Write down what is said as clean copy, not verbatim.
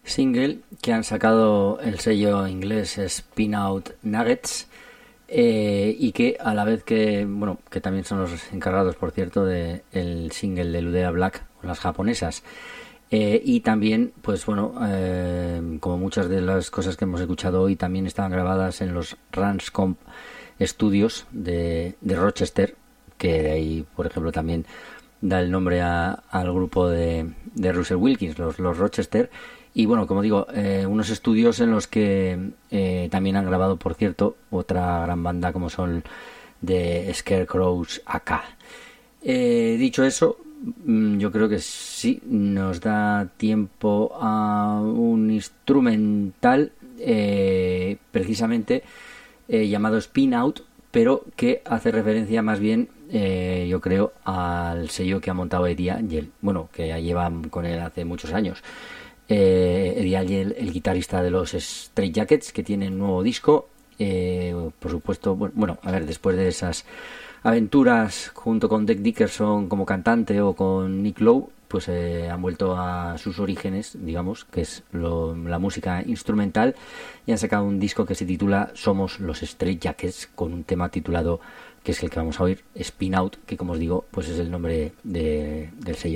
single que han sacado el sello inglés Spin Out Nuggets, y que a la vez que, bueno, que también son los encargados, por cierto, de el single de Ludea Black, las japonesas. Y también, pues bueno, como muchas de las cosas que hemos escuchado hoy también estaban grabadas en los Ranscomp Studios de Rochester, que de ahí, por ejemplo, también da el nombre al grupo de Russell Wilkins, los Rochester. Y bueno, como digo, unos estudios en los que también han grabado, por cierto, otra gran banda como son de Scarecrows acá. Dicho eso, yo creo que sí nos da tiempo a un instrumental precisamente llamado Spin Out, pero que hace referencia más bien, yo creo, al sello que ha montado Eddie Angel, bueno, que ya llevan con él hace muchos años. Eddie Angel, el guitarrista de los Straight Jackets, que tiene un nuevo disco, por supuesto, bueno, a ver, después de esas aventuras junto con Dec Dickerson como cantante o con Nick Lowe, pues han vuelto a sus orígenes, digamos, que es la música instrumental, y han sacado un disco que se titula Somos los Straight Jackets, con un tema titulado, que es el que vamos a oír, Spin Out, que como os digo, pues es el nombre del sello.